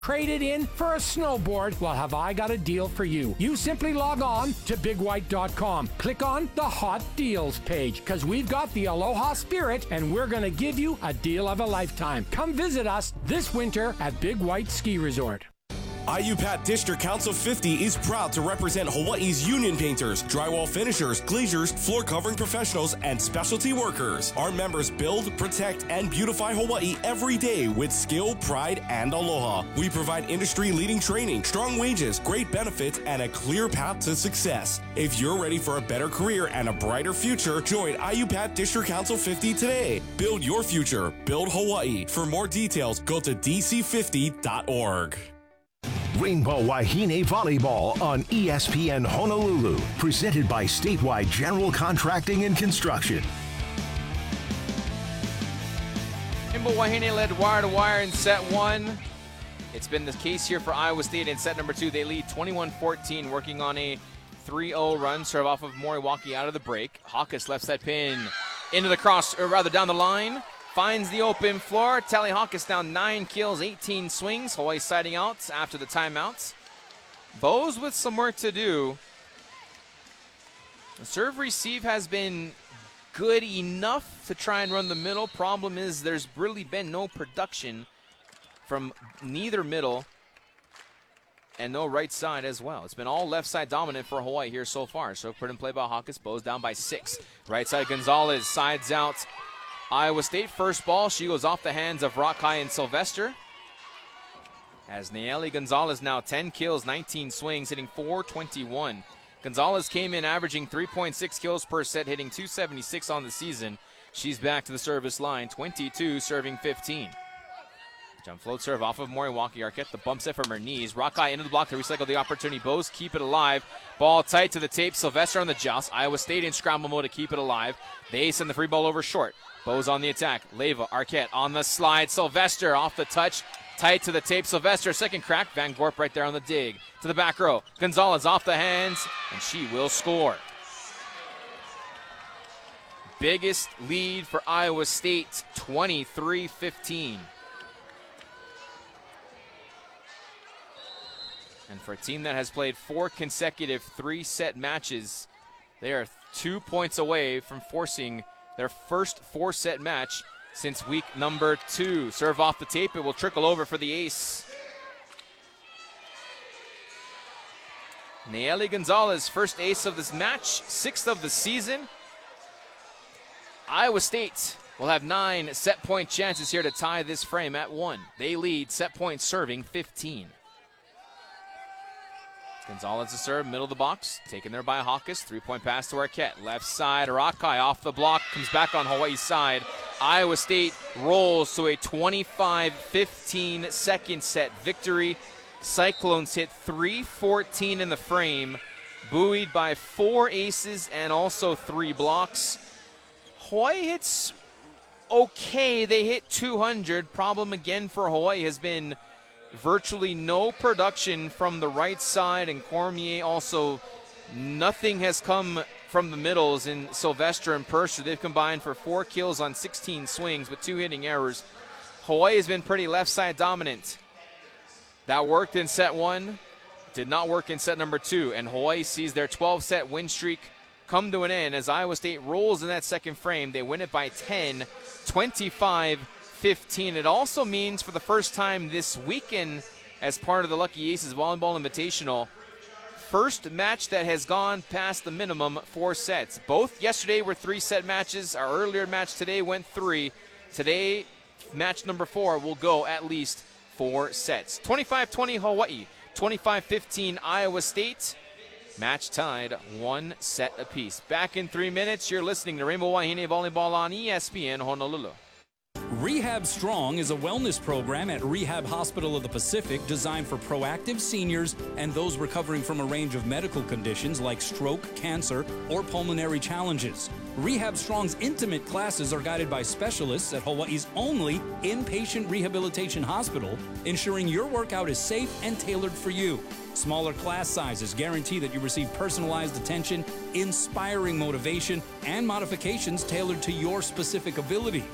trade it in for a snowboard, well, have I got a deal for you. You simply log on to bigwhite.com. Click on the Hot Deals page, because we've got the Aloha Spirit, and we're going to give you a deal of a lifetime. Come visit us this winter at Big White Ski Resort. IUPAT District Council 50 is proud to represent Hawaii's union painters, drywall finishers, glaziers, floor covering professionals, and specialty workers. Our members build, protect, and beautify Hawaii every day with skill, pride, and aloha. We provide industry-leading training, strong wages, great benefits, and a clear path to success. If you're ready for a better career and a brighter future, join IUPAT District Council 50 today. Build your future. Build Hawaii. For more details, go to dc50.org. Rainbow Wahine Volleyball on ESPN Honolulu, presented by Statewide General Contracting and Construction. Rainbow Wahine led wire to wire in set one. It's been the case here for Iowa State in set number two. They lead 21-14, working on a 3-0 run. Serve off of Moriwaki out of the break. Hawkins left side pin into the cross, or rather down the line. Finds the open floor. Tally Hawkins down 9 kills, 18 swings. Hawaii siding out after the timeouts. Bose with some work to do. The serve receive has been good enough to try and run the middle. Problem is there's really been no production from neither middle and no right side as well. It's been all left side dominant for Hawaii here so far. So put in play by Hawkins. Bose down by 6. Right side Gonzalez sides out Iowa State. First ball, she goes off the hands of Rakai and Sylvester. As Nayeli Gonzalez now 10 kills, 19 swings, hitting .421. Gonzalez came in averaging 3.6 kills per set, hitting .276 on the season. She's back to the service line, 22, serving 15. Jump float serve off of Moriwaki. Arquette the bump set from her knees. Rakai into the block to recycle the opportunity. Bose keep it alive. Ball tight to the tape. Sylvester on the joust. Iowa State in scramble mode to keep it alive. They send the free ball over short. Bose on the attack. Leyva, Arquette on the slide. Sylvester off the touch. Tight to the tape. Sylvester, second crack. Van Gorp right there on the dig. To the back row. Gonzalez off the hands, and she will score. Biggest lead for Iowa State, 23-15. And for a team that has played 4 consecutive 3-set matches, they are 2 points away from forcing their first 4-set match since week number 2. Serve off the tape. It will trickle over for the ace. Nayeli Gonzalez, first ace of this match, 6th of the season. Iowa State will have 9 set point chances here to tie this frame at 1. They lead set point serving 15. Gonzalez to serve, middle of the box, taken there by Hawkins. 3-point pass to Arquette. Left side, Rakai off the block, comes back on Hawaii's side. Iowa State rolls to a 25-15 second set victory. Cyclones hit .314 in the frame, buoyed by 4 aces and also 3 blocks. Hawaii hits okay. They hit 200. Problem again for Hawaii has been virtually no production from the right side, and Cormier also nothing has come from the middles in Sylvester and Purser. They've combined for 4 kills on 16 swings with 2 hitting errors. Hawaii has been pretty left side dominant. That worked in set 1, did not work in set number 2, and Hawaii sees their 12-set win streak come to an end as Iowa State rolls in that second frame. They win it by 10, 25-15. It also means for the first time this weekend as part of the Lucky Aces Volleyball Invitational, first match that has gone past the minimum 4 sets. Both yesterday were 3-set matches. Our earlier match today went 3. Today, match number 4 will go at least 4 sets. 25-20 Hawaii, 25-15 Iowa State. Match tied 1 set apiece. Back in 3 minutes, you're listening to Rainbow Wahine Volleyball on ESPN Honolulu. Rehab Strong is a wellness program at Rehab Hospital of the Pacific designed for proactive seniors and those recovering from a range of medical conditions like stroke, cancer, or pulmonary challenges. Rehab Strong's intimate classes are guided by specialists at Hawaii's only inpatient rehabilitation hospital, ensuring your workout is safe and tailored for you. Smaller class sizes guarantee that you receive personalized attention, inspiring motivation, and modifications tailored to your specific abilities.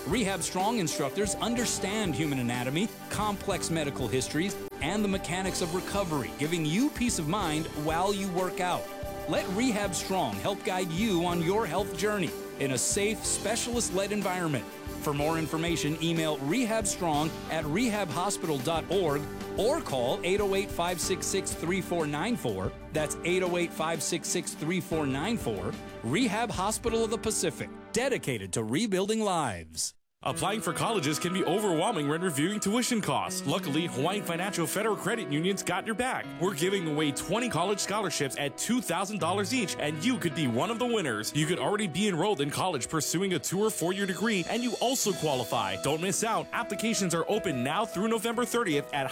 Rehab Strong instructors understand human anatomy, complex medical histories, and the mechanics of recovery, giving you peace of mind while you work out. Let Rehab Strong help guide you on your health journey in a safe, specialist-led environment. For more information, email rehabstrong@rehabhospital.org or call 808-566-3494. That's 808-566-3494. Rehab Hospital of the Pacific, dedicated to rebuilding lives. Applying for colleges can be overwhelming when reviewing tuition costs. Luckily, Hawaiian Financial Federal Credit Union's got your back. We're giving away 20 college scholarships at $2,000 each, and you could be one of the winners. You could already be enrolled in college pursuing a 2 or 4-year degree, and you also qualify. Don't miss out. Applications are open now through November 30th at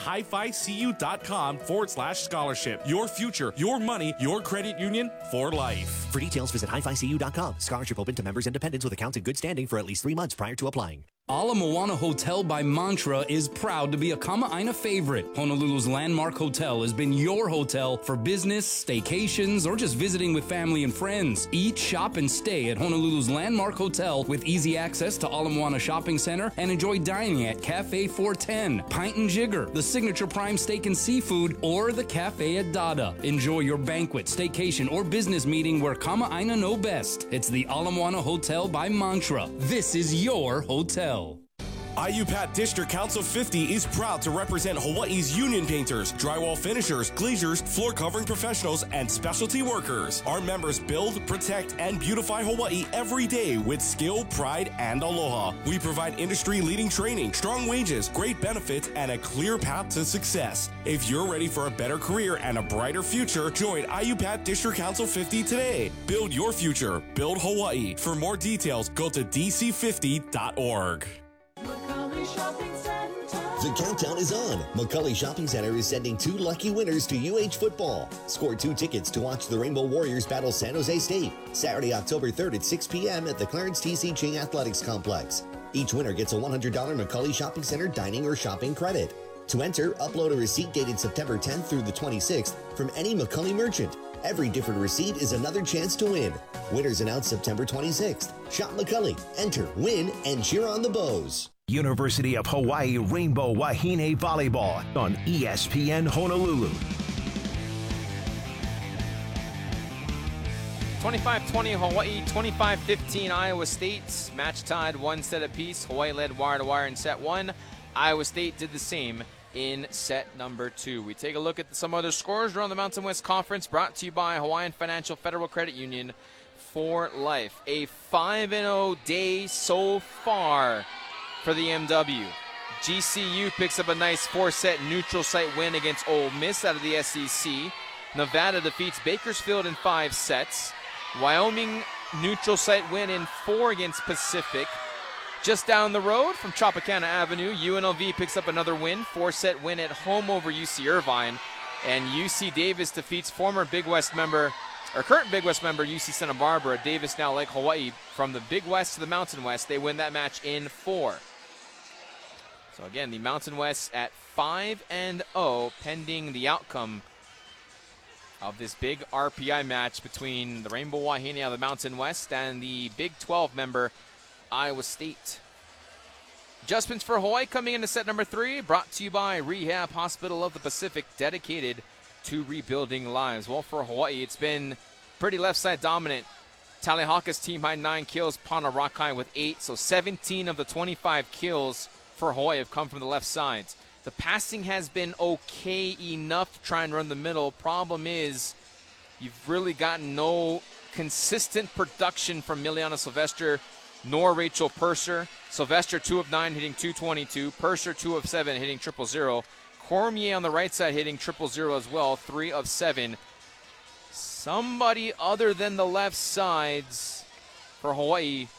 hificu.com/scholarship. Your future, your money, your credit union for life. For details, visit hificu.com. Scholarship open to members and dependents with accounts in good standing for at least 3 months prior to applying. Ala Moana Hotel by Mantra is proud to be a Kama'aina favorite. Honolulu's landmark hotel has been your hotel for business, staycations, or just visiting with family and friends. Eat, shop, and stay at Honolulu's landmark hotel with easy access to Ala Moana Shopping Center and enjoy dining at Cafe 410, Pint and Jigger, the signature prime steak and seafood, or the Cafe at Dada. Enjoy your banquet, staycation, or business meeting where Kama'aina know best. It's the Ala Moana Hotel by Mantra. This is your hotel. IUPAT District Council 50 is proud to represent Hawaii's union painters, drywall finishers, glaziers, floor covering professionals, and specialty workers. Our members build, protect, and beautify Hawaii every day with skill, pride, and aloha. We provide industry-leading training, strong wages, great benefits, and a clear path to success. If you're ready for a better career and a brighter future, join IUPAT District Council 50 today. Build your future. Build Hawaii. For more details, go to dc50.org. The countdown is on. McCully Shopping Center is sending 2 lucky winners to UH football. Score 2 tickets to watch the Rainbow Warriors battle San Jose State, Saturday, October 3rd at 6 p.m. at the Clarence T.C. Ching Athletics Complex. Each winner gets a $100 McCully Shopping Center dining or shopping credit. To enter, upload a receipt dated September 10th through the 26th from any McCully merchant. Every different receipt is another chance to win. Winners announced September 26th. Shop McCully, enter, win, and cheer on the Bows. University of Hawaii Rainbow Wahine Volleyball on ESPN Honolulu. 25-20 Hawaii, 25-15 Iowa State. Match tied 1 set apiece. Hawaii led wire to wire in set 1. Iowa State did the same in set number 2. We take a look at some other scores around the Mountain West Conference, brought to you by Hawaiian Financial Federal Credit Union for life. A 5-0 day so far for the MW. GCU picks up a nice 4-set neutral site win against Ole Miss out of the SEC. Nevada defeats Bakersfield in 5 sets. Wyoming neutral site win in 4 against Pacific. Just down the road from Tropicana Avenue, UNLV picks up another win, 4-set win at home over UC Irvine. And UC Davis defeats current Big West member UC Santa Barbara. Davis now, like Hawaii, from the Big West to the Mountain West, they win that match in 4. So again, the Mountain West at 5-0, pending the outcome of this big RPI match between the Rainbow Wahine of the Mountain West and the Big 12 member Iowa State. Adjustments for Hawaii coming into set number 3, brought to you by Rehab Hospital of the Pacific, dedicated to rebuilding lives. Well, for Hawaii, it's been pretty left side dominant. Talihaka's team high 9 kills, Pana Rakai with 8, so 17 of the 25 kills for Hawaii have come from the left sides. The passing has been okay enough to try and run the middle. Problem is, you've really gotten no consistent production from Miliana Sylvester nor Rachel Purser. Sylvester 2 of 9 hitting 222. Purser 2 of 7 hitting 000. Cormier on the right side hitting 000 as well, 3 of 7. Somebody other than the left sides for Hawaii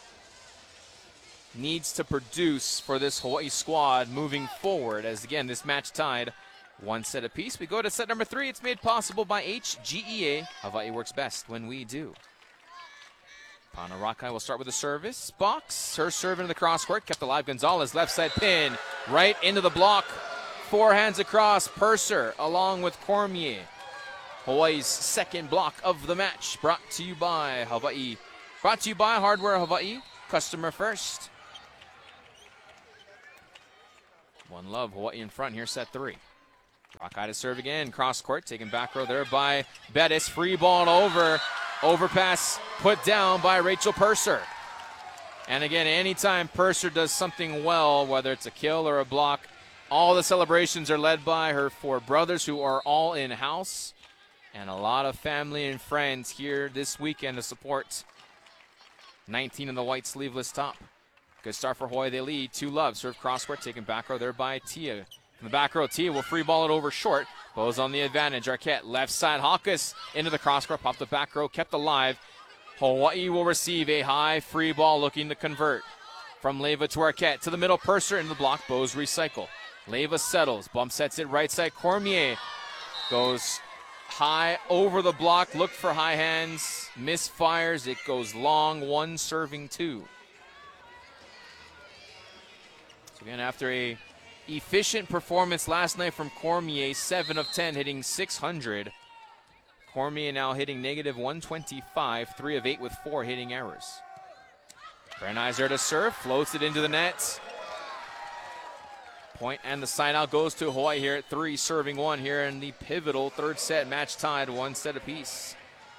needs to produce for this Hawaii squad moving forward, as again this match tied 1 set apiece. We go to set number 3. It's made possible by HGEA. Hawaii works best when we do. Pana Rakai will start with the service box. Her serve into the cross court, kept alive. Gonzalez left side pin right into the block. 4 hands across. Purser along with Cormier. Hawaii's second block of the match, brought to you by Hawaii. Brought to you by Hardware Hawaii. Customer first. One love, Hawaii in front here, set 3. Rockeye to serve again, cross court, taken back row there by Bettis. Free ball over. Overpass put down by Rachel Purser. And again, anytime Purser does something well, whether it's a kill or a block, all the celebrations are led by her 4 brothers who are all in-house. And a lot of family and friends here this weekend to support 19 in the white sleeveless top. Good start for Hawaii. They lead 2 love. Serve cross court, taken back row there by Tia. From the back row, Tia will free ball it over short. Bows on the advantage. Arquette left side. Hawkus into the cross court. Popped the back row. Kept alive. Hawaii will receive a high free ball looking to convert. From Leyva to Arquette. To the middle. Purser into the block. Bows recycle. Leyva settles. Bump sets it right side. Cormier goes high over the block. Looked for high hands. Misfires. It goes long. 1 serving 2. So again, after a efficient performance last night from Cormier, 7 of 10 hitting .600. Cormier now hitting -125, 3 of 8 with 4 hitting errors. Brenizer to serve, floats it into the net. Point and the side out goes to Hawaii here at 3, serving 1 here in the pivotal 3rd set, match tied 1 set apiece.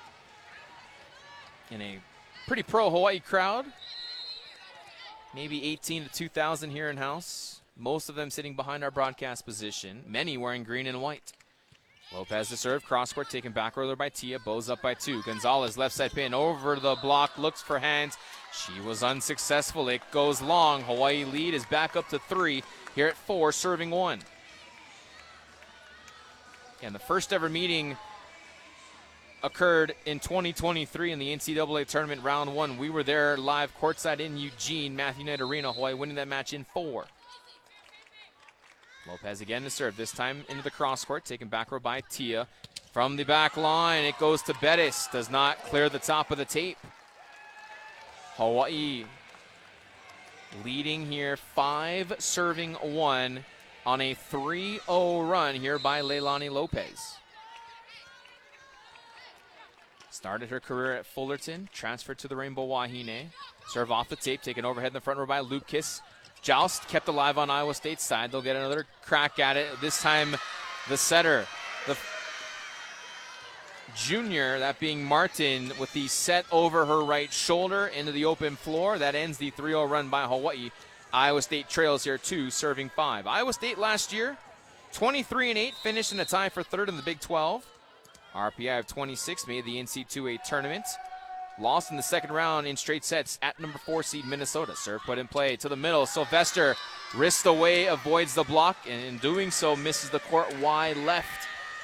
In a pretty pro Hawaii crowd, maybe 18 to 2,000 here in house. Most of them sitting behind our broadcast position, many wearing green and white. Lopez to serve, cross court taken back roller by Tia, bows up by 2. Gonzalez left side pin over the block, looks for hands. She was unsuccessful. It goes long. Hawaii lead is back up to 3 here at 4, serving 1. And the first ever meeting occurred in 2023 in the NCAA tournament round 1. We were there live courtside in Eugene, Matthew Knight Arena. Hawaii winning that match in 4. Lopez again to serve, this time into the cross court, taken back row by Tia. From the back line, it goes to Bettis. Does not clear the top of the tape. Hawaii leading here 5, serving 1 on a 3-0 run here by Leilani Lopez. Started her career at Fullerton, transferred to the Rainbow Wahine. Serve off the tape, taken overhead in the front row by Lucas. Joust kept alive on Iowa State's side. They'll get another crack at it. This time, the setter, the junior, that being Martin, with the set over her right shoulder into the open floor. That ends the 3-0 run by Hawaii. Iowa State trails here 2, serving 5. Iowa State last year, 23-8, finished in a tie for 3rd in the Big 12. RPI of 26 made the NC2A tournament. Lost in the 2nd round in straight sets at number 4 seed Minnesota. Serve put in play to the middle. Sylvester wrists away, avoids the block, and in doing so misses the court wide left.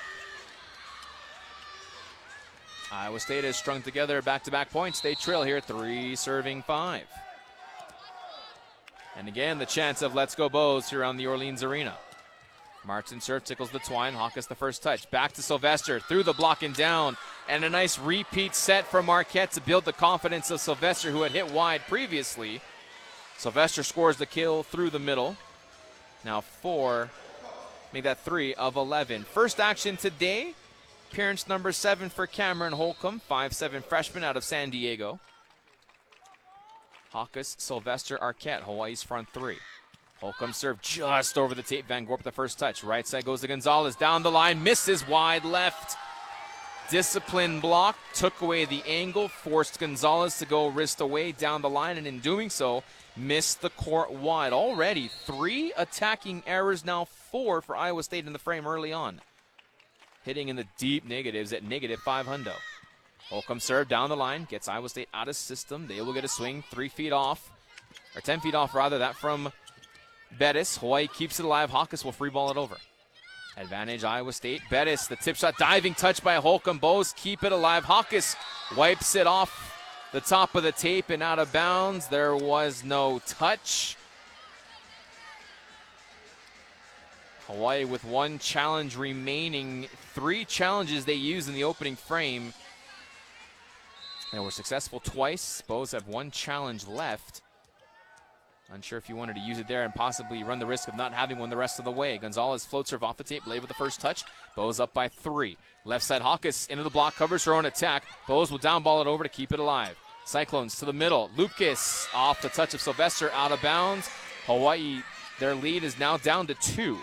Iowa State has strung together back-to-back points. They trail here 3, serving 5. And again, the chance of Let's Go Bows here on the Orleans Arena. Martin serve tickles the twine. Hawkus the first touch. Back to Sylvester. Through the block and down. And a nice repeat set from Marquette to build the confidence of Sylvester, who had hit wide previously. Sylvester scores the kill through the middle. Now 4. Make that 3 of 11. First action today. Appearance number 7 for Cameron Holcomb. 5'7" freshman out of San Diego. Hawkus, Sylvester, Arquette. Hawaii's front 3. Holcomb serve just over the tape. Van Gorp the first touch. Right side goes to Gonzalez. Down the line. Misses wide left. Disciplined block. Took away the angle. Forced Gonzalez to go wrist away down the line. And in doing so, missed the court wide. Already 3 attacking errors. Now 4 for Iowa State in the frame early on. Hitting in the deep negatives at -5 hundo. Holcomb serve down the line. Gets Iowa State out of system. They will get a swing 3 feet off. Or 10 feet off rather. That from Bettis. Hawaii keeps it alive. Hawkus will free ball it over. Advantage Iowa State. Bettis, the tip shot, diving touch by Holcomb. Bows keep it alive. Hawkus wipes it off the top of the tape and out of bounds. There was no touch. Hawaii with 1 challenge remaining. 3 challenges they used in the opening frame. They were successful twice. Bows have 1 challenge left. Unsure if you wanted to use it there and possibly run the risk of not having one the rest of the way. Gonzalez floats serve off the tape. Leyva with the first touch. Bows up by 3. Left side Hawkus into the block. Covers her own attack. Bows will down ball it over to keep it alive. Cyclones to the middle. Lucas off the touch of Sylvester out of bounds. Hawaii Their lead is now down to 2.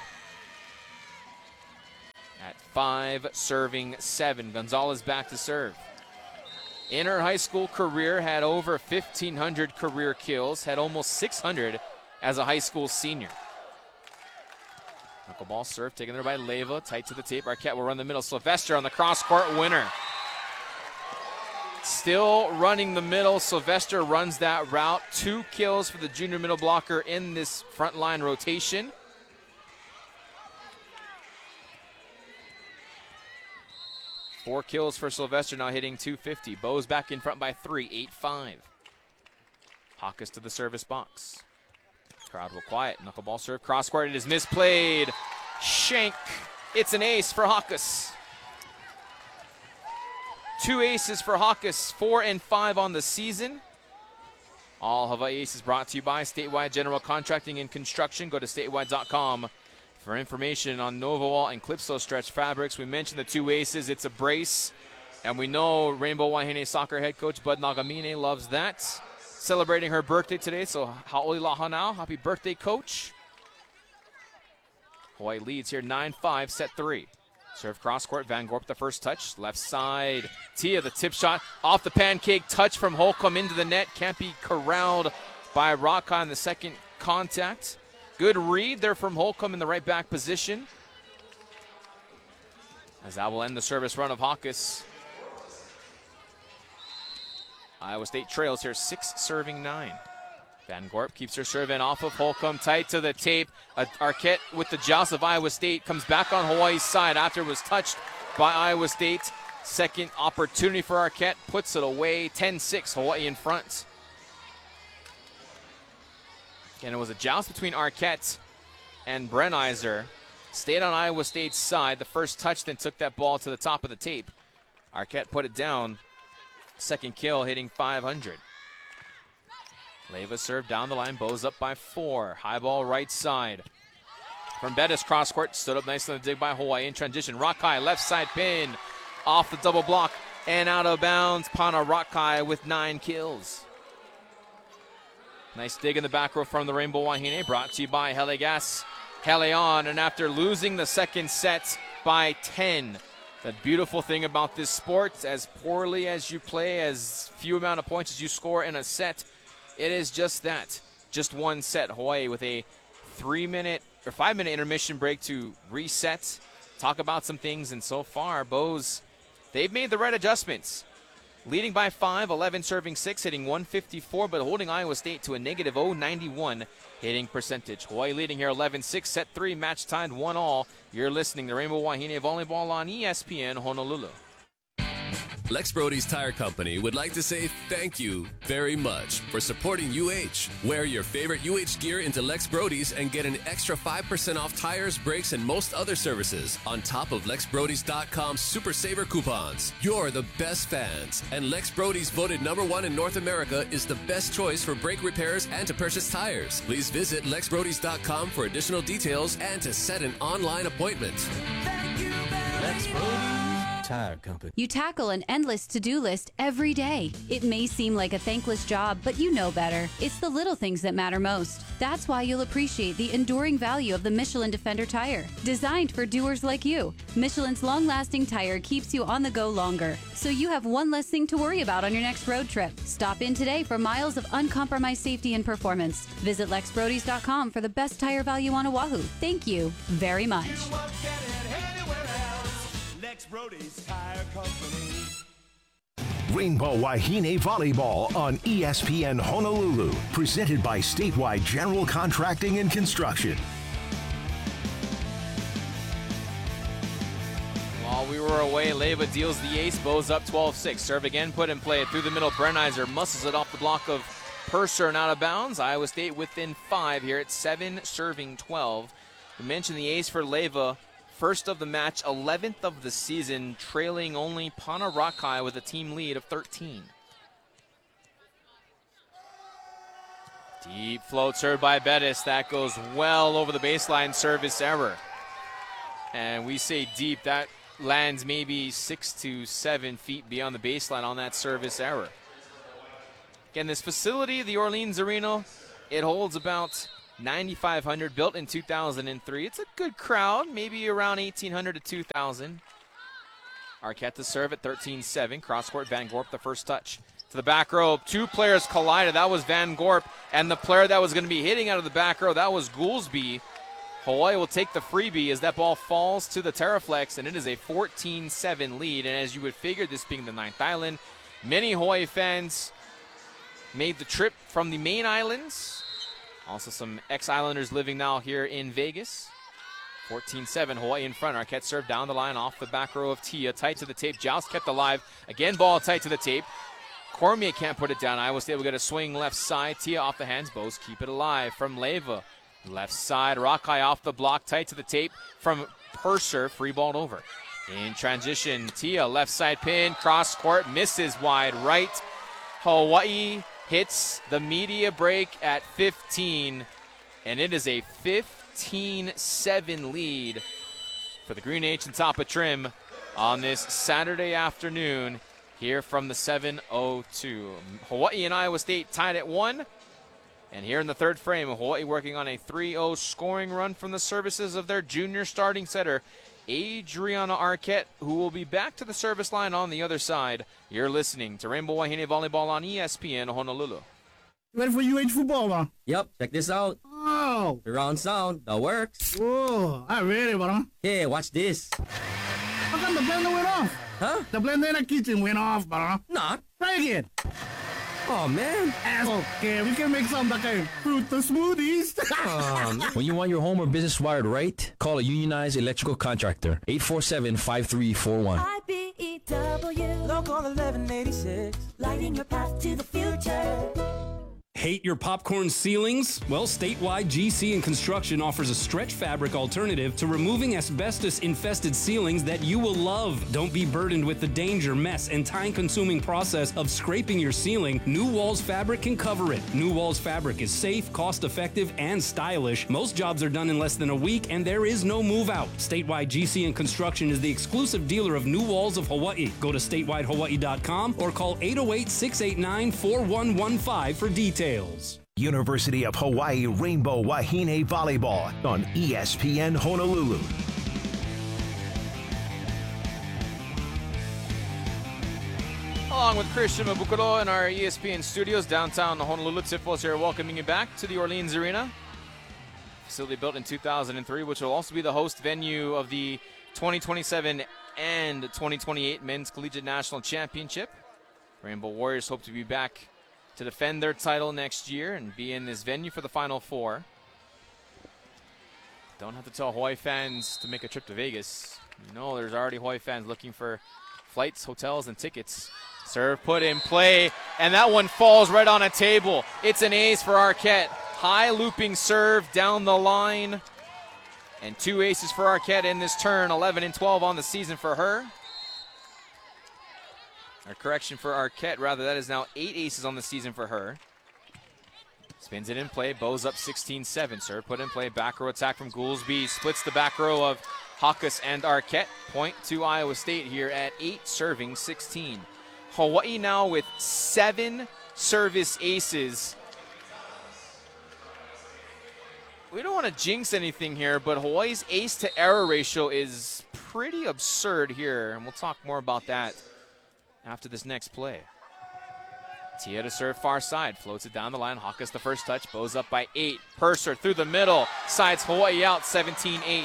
At 5, serving 7. Gonzalez back to serve. In her high school career, had over 1,500 career kills, had almost 600 as a high school senior. Knuckleball serve taken there by Leyva, tight to the tape. Arquette will run the middle. Sylvester on the cross-court winner. Still running the middle. Sylvester runs that route. 2 kills for the junior middle blocker in this front line rotation. Four kills for Sylvester, now hitting .250. Bows back in front by 3, 8-5. Hawkes to the service box. Crowd will quiet. Knuckleball serve, cross-court. It is misplayed. Shank. It's an ace for Hawkes. 2 aces for Hawkes, 4 and 5 on the season. All Hawaii Aces brought to you by Statewide General Contracting and Construction. Go to statewide.com for information on Novawall and Clipso stretch fabrics. We mentioned the 2 aces. It's a brace, and we know Rainbow Wahine soccer head coach Bud Nagamine loves that. Celebrating her birthday today, so ha'oli lahanau. Happy birthday, coach. Hawaii leads here 9-5, set 3. Serve cross-court, Van Gorp the first touch. Left side, Tia the tip shot. Off the pancake, touch from Holcomb into the net. Can't be corralled by Raka on the second contact. Good read there from Holcomb in the right back position. As that will end the service run of Hawkes. Iowa State trails here 6 serving 9. Van Gorp keeps her serve in off of Holcomb, tight to the tape. Arquette with the joust of Iowa State comes back on Hawaii's side after it was touched by Iowa State. Second opportunity for Arquette, puts it away. 10-6, Hawaii in front. And it was a joust between Arquette and Brenizer. Stayed on Iowa State's side. The first touch then took that ball to the top of the tape. Arquette put it down. Second kill hitting 500. Leyva serve down the line, Bows up by 4. High ball right side. From Bettis, cross court, stood up nicely on the dig by Hawaii in transition. Rakai, left side pin, off the double block and out of bounds. Pana Rakai with 9 kills. Nice dig in the back row from the Rainbow Wahine, brought to you by Heligas Helion. And after losing the second set by 10, the beautiful thing about this sport, as poorly as you play, as few amount of points as you score in a set, it is just that. Just one set. Hawaii with a 3-minute or 5-minute intermission break to reset, talk about some things, and so far, Bows, they've made the right adjustments. Leading by 5, 11 serving 6, hitting .154, but holding Iowa State to a negative .091 hitting percentage. Hawaii leading here 11-6, set 3, match tied 1-all. You're listening to Rainbow Wahine Volleyball on ESPN Honolulu. Lex Brody's Tire Company would like to say thank you very much for supporting UH. Wear your favorite UH gear into Lex Brody's and get an extra 5% off tires, brakes, and most other services on top of LexBrodys.com Super Saver coupons. You're the best fans, and Lex Brody's voted #1 in North America is the best choice for brake repairs and to purchase tires. Please visit LexBrodys.com for additional details and to set an online appointment. Thank you, Lex Brody's Tire Company. You tackle an endless to-do list every day. It may seem like a thankless job, but you know better. It's the little things that matter most. That's why you'll appreciate the enduring value of the Michelin Defender tire. Designed for doers like you, Michelin's long-lasting tire keeps you on the go longer, so you have one less thing to worry about on your next road trip. Stop in today for miles of uncompromised safety and performance. Visit LexBrodys.com for the best tire value on Oahu. Thank you very much. Lex Brody's Tire Company. Rainbow Wahine Volleyball on ESPN Honolulu. Presented by Statewide General Contracting and Construction. While we were away, Leyva deals the ace. Bows up 12-6. Serve again, put in play through the middle. Brenizer muscles it off the block of Purser and out of bounds. Iowa State within 5 here at 7, serving 12. We mentioned the ace for Leyva. First of the match, 11th of the season, trailing only Pana Rakai with a team lead of 13. Deep float served by Bettis. That goes well over the baseline, service error. And we say deep, that lands maybe 6 to 7 feet beyond the baseline on that service error. Again, this facility, the Orleans Arena, it holds about 9,500, built in 2003. It's a good crowd, maybe around 1,800 to 2,000. Arquette to serve at 13-7. Cross-court, Van Gorp the first touch. To the back row, two players collided. That was Van Gorp, and the player that was going to be hitting out of the back row, that was Goolsby. Hawaii will take the freebie as that ball falls to the Terraflex, and it is a 14-7 lead. And as you would figure, this being the 9th island, many Hawaii fans made the trip from the main islands. Also some ex-Islanders living now here in Vegas. 14-7, Hawaii in front. Arquette served down the line off the back row of Tia. Tight to the tape. Joust kept alive. Again, ball tight to the tape. Cormier can't put it down. Iowa State will get a swing left side. Tia off the hands. Bows keep it alive from Leyva. Left side. Rockeye off the block. Tight to the tape from Purser. Free balled over. In transition, Tia left side pin. Cross court. Misses wide right. Hawaii hits the media break at 15. And it is a 15-7 lead for the Green H and top of trim on this Saturday afternoon here from the 7:02. Hawaii and Iowa State tied at 1. And here in the third frame, Hawaii working on a 3-0 scoring run from the services of their junior starting setter, Adriana Arquette, who will be back to the service line on the other side. You're listening to Rainbow Wahine Volleyball on ESPN Honolulu. Ready for UH football, man? Yep, check this out. Oh. Surround sound, that works. Whoa, I'm ready, bro. Hey, watch this. How come the blender went off? Huh? The blender in the kitchen went off, bro. Not. Try again. Oh, man. Okay, we can make some like a fruit the smoothies. When you want your home or business wired right, call a unionized electrical contractor. 847-5341. IBEW, Local 1186, lighting your path to the future. Hate your popcorn ceilings? Well, Statewide GC and Construction offers a stretch fabric alternative to removing asbestos-infested ceilings that you will love. Don't be burdened with the danger, mess, and time-consuming process of scraping your ceiling. New Walls Fabric can cover it. New Walls Fabric is safe, cost-effective, and stylish. Most jobs are done in less than a week, and there is no move-out. Statewide GC and Construction is the exclusive dealer of New Walls of Hawaii. Go to statewide.hawaii.com or call 808-689-4115 for details. University of Hawaii Rainbow Wahine Volleyball on ESPN Honolulu. Along with Christian Mabukuro in our ESPN studios downtown Honolulu, Tifos here welcoming you back to the Orleans Arena. Facility built in 2003, which will also be the host venue of the 2027 and 2028 Men's Collegiate National Championship. Rainbow Warriors hope to be back to defend their title next year and be in this venue for the Final Four. Don't have to tell Hawaii fans to make a trip to Vegas. You know there's already Hawaii fans looking for flights, hotels, and tickets. Serve put in play, and that one falls right on a table. It's an ace for Arquette. High looping serve down the line. And 2 aces for Arquette in this turn, 11 and 12 on the season for her. Or correction for Arquette, rather, that is now 8 aces on the season for her. Spins it in play, bows up 16-7. Serve put in play, back row attack from Goolsby. Splits the back row of Hawkus and Arquette. Point to Iowa State here at 8, serving 16. Hawaii now with 7 service aces. We don't want to jinx anything here, but Hawaii's ace to error ratio is pretty absurd here, and we'll talk more about that after this next play. Tia to serve far side, floats it down the line. Hawkus the first touch, bows up by 8. Purser through the middle, sides Hawaii out 17-8.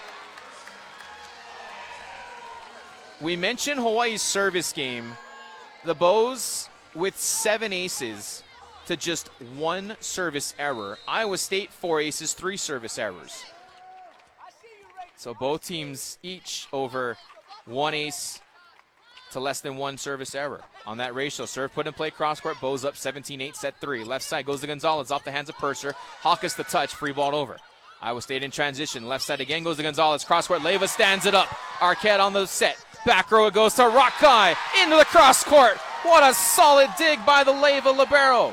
We mentioned Hawaii's service game. The Bows with 7 aces to just 1 service error. Iowa State 4 aces, 3 service errors. So both teams each over 1 ace to less than 1 service error on that ratio. Serve put in play, cross court, bows up 17-8, set 3. Left side goes to Gonzalez off the hands of Purser. Hawkus the touch, free ball over. Iowa State in transition. Left side again goes to Gonzalez. Cross court, Leyva stands it up. Arquette on the set. Back row it goes to Rockeye into the cross court. What a solid dig by the Leyva libero.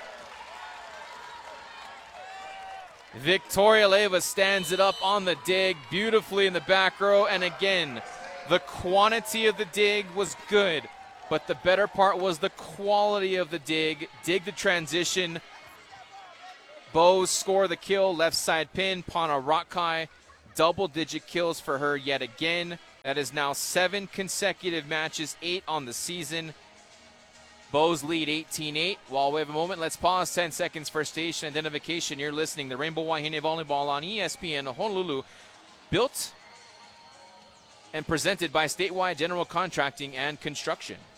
Victoria Leyva stands it up on the dig beautifully in the back row, and again, the quantity of the dig was good, but the better part was the quality of the dig. Dig the transition, Bose score the kill, left side pin. Pana Rakai, double-digit kills for her yet again. That is now 7 consecutive matches, 8 on the season. Bose lead 18-8. While we have a moment, let's pause 10 seconds for station identification. You're listening to Rainbow Wahine Volleyball on ESPN Honolulu. Built and presented by Statewide General Contracting and Construction.